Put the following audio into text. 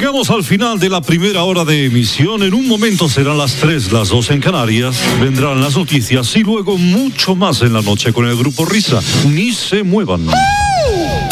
Llegamos al final de la primera hora de emisión. En un momento serán las 3, las 2 en Canarias. Vendrán las noticias y luego mucho más en la noche con el Grupo Risa. Ni se muevan.